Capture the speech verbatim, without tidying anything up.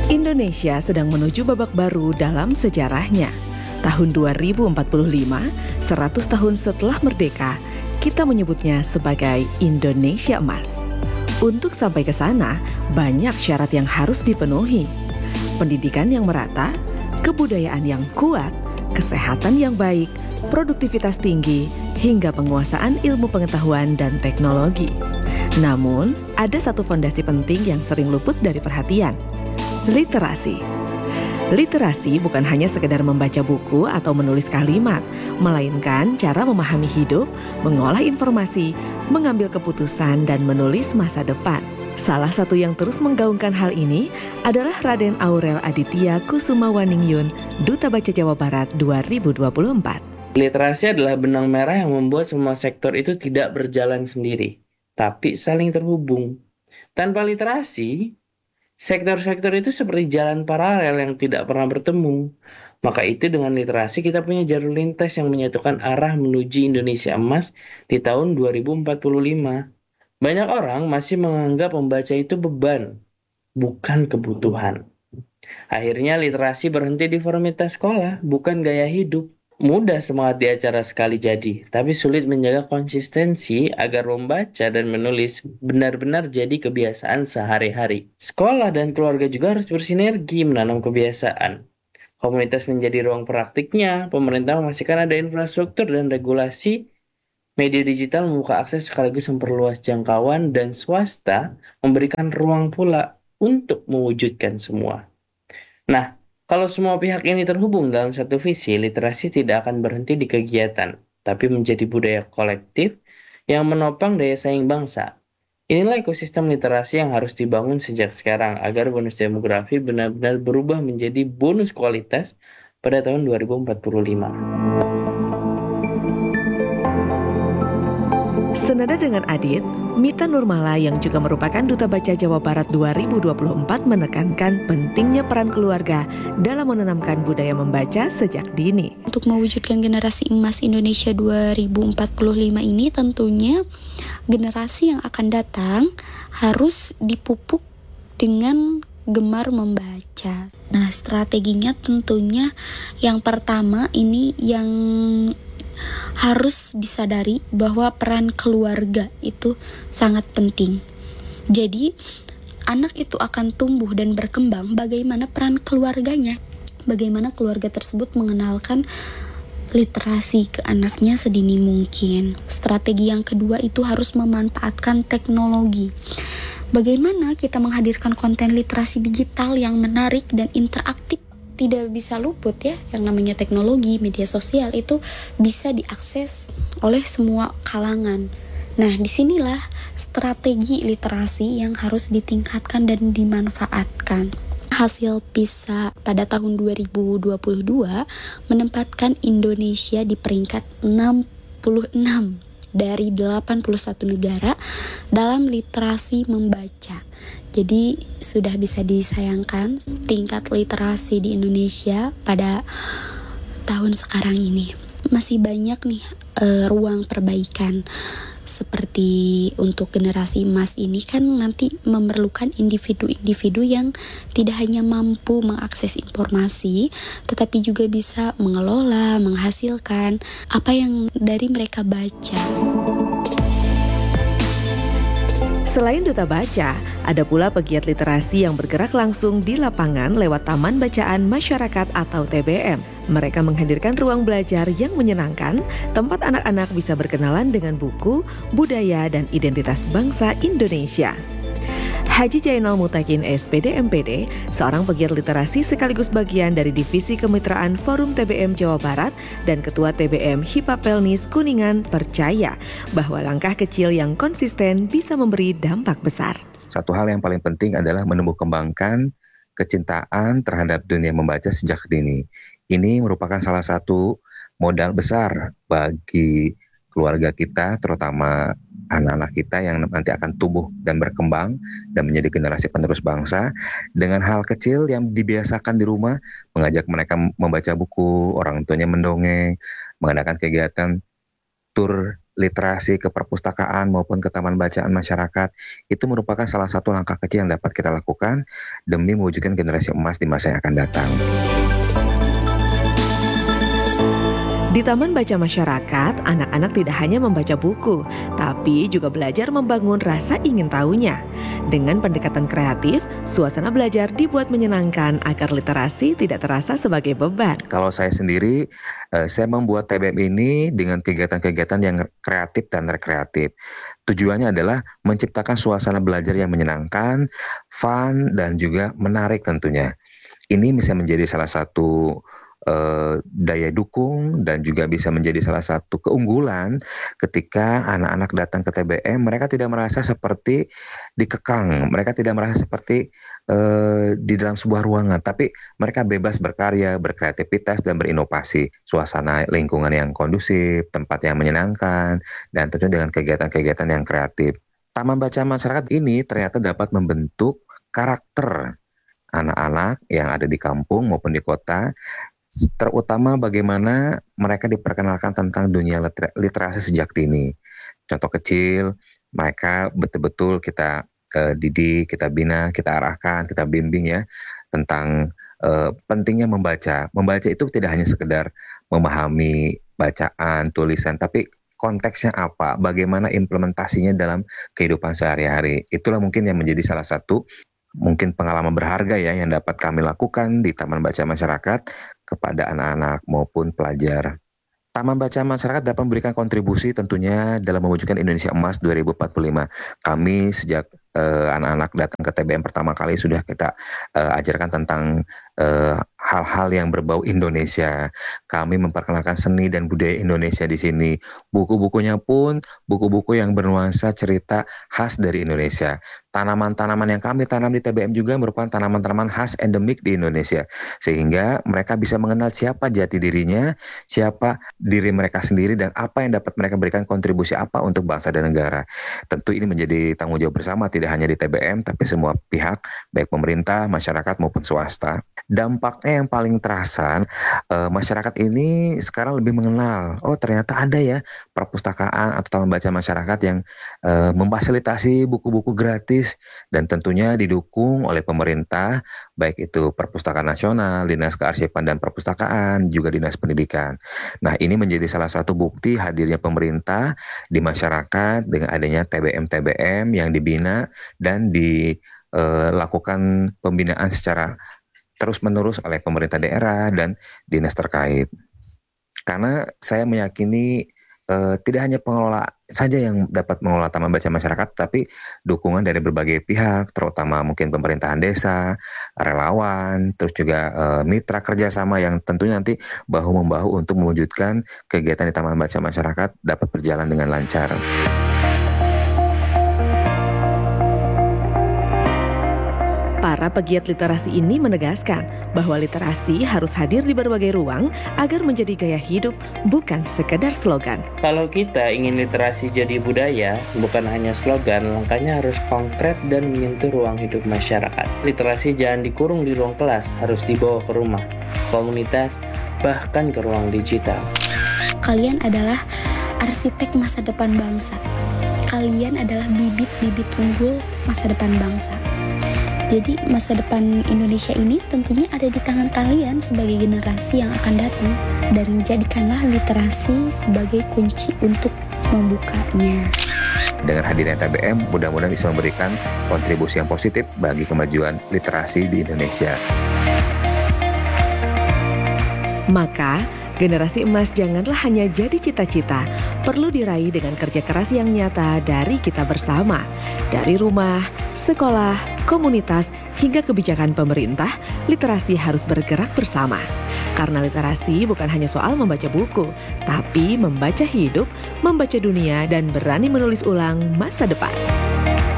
Indonesia sedang menuju babak baru dalam sejarahnya. Tahun dua ribu empat puluh lima, seratus tahun setelah merdeka, kita menyebutnya sebagai Indonesia Emas. Untuk sampai ke sana, banyak syarat yang harus dipenuhi. Pendidikan yang merata, kebudayaan yang kuat, kesehatan yang baik, produktivitas tinggi, hingga penguasaan ilmu pengetahuan dan teknologi. Namun, ada satu fondasi penting yang sering luput dari perhatian. Literasi. Literasi bukan hanya sekedar membaca buku atau menulis kalimat, melainkan cara memahami hidup, mengolah informasi, mengambil keputusan, dan menulis masa depan. Salah satu yang terus menggaungkan hal ini adalah Raden Aurel Aditya Kusumawaningrum, Duta Baca Jawa Barat dua ribu dua puluh empat. Literasi adalah benang merah yang membuat semua sektor itu tidak berjalan sendiri, tapi saling terhubung. Tanpa literasi, sektor-sektor itu seperti jalan paralel yang tidak pernah bertemu. Maka itu dengan literasi kita punya jalur lintas yang menyatukan arah menuju Indonesia Emas di tahun dua ribu empat puluh lima. Banyak orang masih menganggap membaca itu beban, bukan kebutuhan. Akhirnya literasi berhenti di formalitas sekolah, bukan gaya hidup. Mudah semangat di acara sekali jadi, tapi sulit menjaga konsistensi agar membaca dan menulis benar-benar jadi kebiasaan sehari-hari. Sekolah dan keluarga juga harus bersinergi menanam kebiasaan. Komunitas menjadi ruang praktiknya, pemerintah memastikan ada infrastruktur dan regulasi, media digital membuka akses sekaligus memperluas jangkauan, dan swasta memberikan ruang pula untuk mewujudkan semua. Nah, kalau semua pihak ini terhubung dalam satu visi, literasi tidak akan berhenti di kegiatan, tapi menjadi budaya kolektif yang menopang daya saing bangsa. Inilah ekosistem literasi yang harus dibangun sejak sekarang agar bonus demografi benar-benar berubah menjadi bonus kualitas pada tahun dua ribu empat puluh lima. Senada dengan Adit, Mita Nurmala yang juga merupakan Duta Baca Jawa Barat dua ribu dua puluh empat menekankan pentingnya peran keluarga dalam menanamkan budaya membaca sejak dini. Untuk mewujudkan generasi emas Indonesia dua ribu empat puluh lima ini tentunya generasi yang akan datang harus dipupuk dengan gemar membaca. Nah, strateginya tentunya yang pertama ini yang harus disadari bahwa peran keluarga itu sangat penting. Jadi, anak itu akan tumbuh dan berkembang bagaimana peran keluarganya. Bagaimana keluarga tersebut mengenalkan literasi ke anaknya sedini mungkin. Strategi yang kedua itu harus memanfaatkan teknologi. Bagaimana kita menghadirkan konten literasi digital yang menarik dan interaktif. Tidak bisa luput ya, yang namanya teknologi, media sosial itu bisa diakses oleh semua kalangan. Nah, disinilah strategi literasi yang harus ditingkatkan dan dimanfaatkan. Hasil PISA pada tahun dua ribu dua puluh dua menempatkan Indonesia di peringkat enam puluh enam dari delapan puluh satu negara dalam literasi membaca. Jadi sudah bisa disayangkan tingkat literasi di Indonesia pada tahun sekarang ini. Masih banyak nih e, ruang perbaikan. Seperti untuk generasi emas ini kan nanti memerlukan individu-individu yang tidak hanya mampu mengakses informasi, tetapi juga bisa mengelola, menghasilkan apa yang dari mereka baca. Selain Duta Baca, ada pula pegiat literasi yang bergerak langsung di lapangan lewat Taman Bacaan Masyarakat atau T B M. Mereka menghadirkan ruang belajar yang menyenangkan, tempat anak-anak bisa berkenalan dengan buku, budaya, dan identitas bangsa Indonesia. Haji Jainal Mutakin S P D M P D, seorang pegiat literasi sekaligus bagian dari Divisi Kemitraan Forum T B M Jawa Barat dan Ketua T B M Hipapelnis Kuningan, percaya bahwa langkah kecil yang konsisten bisa memberi dampak besar. Satu hal yang paling penting adalah menumbuh kembangkan kecintaan terhadap dunia membaca sejak dini. Ini merupakan salah satu modal besar bagi keluarga kita, terutama anak-anak kita yang nanti akan tumbuh dan berkembang dan menjadi generasi penerus bangsa dengan hal kecil yang dibiasakan di rumah, mengajak mereka membaca buku, orang tuanya mendongeng, mengadakan kegiatan tur literasi ke perpustakaan maupun ke taman bacaan masyarakat, itu merupakan salah satu langkah kecil yang dapat kita lakukan demi mewujudkan generasi emas di masa yang akan datang. Di Taman Baca Masyarakat, anak-anak tidak hanya membaca buku, tapi juga belajar membangun rasa ingin tahunya. Dengan pendekatan kreatif, suasana belajar dibuat menyenangkan agar literasi tidak terasa sebagai beban. Kalau saya sendiri, eh, saya membuat T B M ini dengan kegiatan-kegiatan yang kreatif dan rekreatif. Tujuannya adalah menciptakan suasana belajar yang menyenangkan, fun, dan juga menarik tentunya. Ini bisa menjadi salah satu Uh, daya dukung dan juga bisa menjadi salah satu keunggulan ketika anak-anak datang ke T B M, mereka tidak merasa seperti dikekang, mereka tidak merasa seperti uh, di dalam sebuah ruangan, tapi mereka bebas berkarya, berkreativitas, dan berinovasi. Suasana lingkungan yang kondusif, tempat yang menyenangkan, dan tentunya dengan kegiatan-kegiatan yang kreatif. Taman Baca Masyarakat ini ternyata dapat membentuk karakter anak-anak yang ada di kampung maupun di kota, terutama bagaimana mereka diperkenalkan tentang dunia liter- literasi sejak dini. Contoh kecil, mereka betul-betul kita uh, didik, kita bina, kita arahkan, kita bimbing ya tentang uh, pentingnya membaca. Membaca itu tidak hanya sekedar memahami bacaan, tulisan, tapi konteksnya apa, bagaimana implementasinya dalam kehidupan sehari-hari. Itulah mungkin yang menjadi salah satu mungkin pengalaman berharga ya yang dapat kami lakukan di Taman Baca Masyarakat kepada anak-anak maupun pelajar. Taman Baca Masyarakat dapat memberikan kontribusi tentunya dalam mewujudkan Indonesia Emas dua ribu empat puluh lima. Kami sejak uh, anak-anak datang ke T B M pertama kali sudah kita uh, ajarkan tentang uh, hal-hal yang berbau Indonesia. Kami memperkenalkan seni dan budaya Indonesia di sini. Buku-bukunya pun buku-buku yang bernuansa cerita khas dari Indonesia. Tanaman-tanaman yang kami tanam di T B M juga merupakan tanaman-tanaman khas endemik di Indonesia. Sehingga mereka bisa mengenal siapa jati dirinya, siapa diri mereka sendiri, dan apa yang dapat mereka berikan kontribusi apa untuk bangsa dan negara. Tentu ini menjadi tanggung jawab bersama, tidak hanya di T B M, tapi semua pihak, baik pemerintah, masyarakat maupun swasta. Dampaknya yang paling terasa, eh, masyarakat ini sekarang lebih mengenal, oh ternyata ada ya perpustakaan atau taman baca masyarakat yang eh, memfasilitasi buku-buku gratis dan tentunya didukung oleh pemerintah, baik itu Perpustakaan Nasional, Dinas Kearsipan dan Perpustakaan, juga Dinas Pendidikan. Nah, ini menjadi salah satu bukti hadirnya pemerintah di masyarakat dengan adanya T B M-T B M yang dibina dan dilakukan pembinaan secara terus-menerus oleh pemerintah daerah dan dinas terkait. Karena saya meyakini eh, tidak hanya pengelola saja yang dapat mengelola taman baca masyarakat, tapi dukungan dari berbagai pihak, terutama mungkin pemerintahan desa, relawan, terus juga eh, mitra kerjasama yang tentunya nanti bahu-membahu untuk mewujudkan kegiatan di taman baca masyarakat dapat berjalan dengan lancar. Para pegiat literasi ini menegaskan bahwa literasi harus hadir di berbagai ruang agar menjadi gaya hidup, bukan sekedar slogan. Kalau kita ingin literasi jadi budaya, bukan hanya slogan, langkahnya harus konkret dan menyentuh ruang hidup masyarakat. Literasi jangan dikurung di ruang kelas, harus dibawa ke rumah, komunitas, bahkan ke ruang digital. Kalian adalah arsitek masa depan bangsa. Kalian adalah bibit-bibit unggul masa depan bangsa. Jadi masa depan Indonesia ini tentunya ada di tangan kalian sebagai generasi yang akan datang, dan jadikanlah literasi sebagai kunci untuk membukanya. Dengan hadirnya T B M, mudah-mudahan bisa memberikan kontribusi yang positif bagi kemajuan literasi di Indonesia. Maka, generasi emas janganlah hanya jadi cita-cita, perlu diraih dengan kerja keras yang nyata dari kita bersama. Dari rumah, sekolah, komunitas, hingga kebijakan pemerintah, literasi harus bergerak bersama. Karena literasi bukan hanya soal membaca buku, tapi membaca hidup, membaca dunia, dan berani menulis ulang masa depan.